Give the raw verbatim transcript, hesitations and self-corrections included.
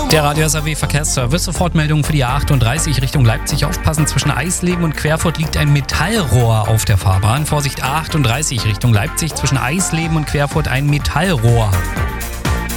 Der Radio S A W Verkehrsservice, Sofortmeldung für die A achtunddreißig Richtung Leipzig. Aufpassen, zwischen Eisleben und Querfurt liegt ein Metallrohr auf der Fahrbahn. Vorsicht, A achtunddreißig Richtung Leipzig, zwischen Eisleben und Querfurt ein Metallrohr.